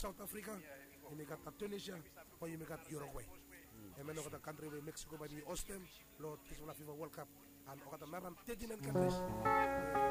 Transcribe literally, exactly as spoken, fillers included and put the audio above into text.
South Africa, and you got Tunisia, or you got Uruguay. And then you got the country where Mexico by the Ostem, Lord, this one FIFA World Cup, and you got the Naran thirty-nine countries.